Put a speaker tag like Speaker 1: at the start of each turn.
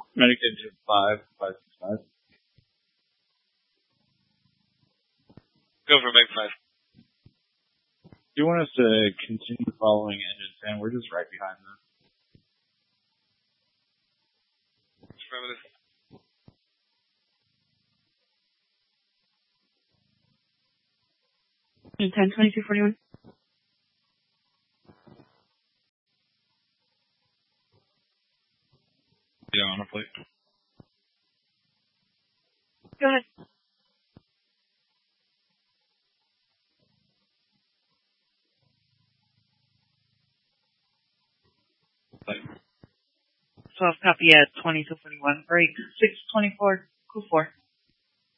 Speaker 1: Medicated 565.
Speaker 2: Go for Meg 5.
Speaker 1: Do you want us to continue following Engine 10? We're just right behind them.
Speaker 2: Affirmative.
Speaker 3: Engine 10, 2241.
Speaker 1: Yeah, on a plate.
Speaker 3: Go ahead.
Speaker 1: Plate.
Speaker 3: 12 copy at 2241. Break 624. Cool 4.